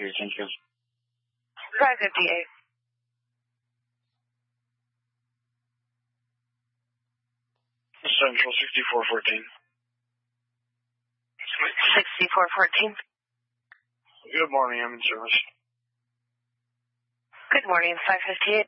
you. Thank you. 558. Central 6414. 6414. Good morning, I'm in service. Good morning, 558.